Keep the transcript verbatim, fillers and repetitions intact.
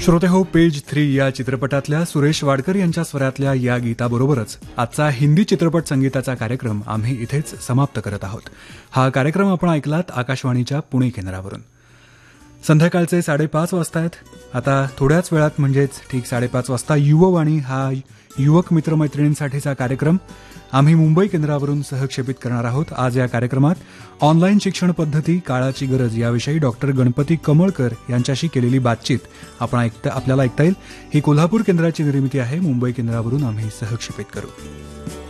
श्रोते हो, page three या चित्रपटातल्या सुरेश वाडकर यांच्या स्वरातल्या या गीताबरोबरच आजचा हिंदी चित्रपट संगीताचा कार्यक्रम आम्ही इथेच समाप्त करत आहोत. हा कार्यक्रम आपण ऐकलात आकाशवाणीच्या पुणे केंद्रावरून. संध्याकाळचे साडेपाच वाजता आहेत. आता थोड्याच वेळात म्हणजेच ठीक साडेपाच वाजता युववाणी हा युवक मित्रमैत्रिणींसाठीचा कार्यक्रम आम्ही मुंबई केंद्रावरून सहक्षेपित करणार आहोत. आज या कार्यक्रमात ऑनलाईन शिक्षण पद्धती काळाची गरज याविषयी डॉक्टर गणपती कमळकर यांच्याशी केलेली बातचीत आपण ऐकता आपल्याला ऐकता येईल. ही कोल्हापूर केंद्राची निर्मिती आहे. मुंबई केंद्रावरून आम्ही सहक्षेपित करू.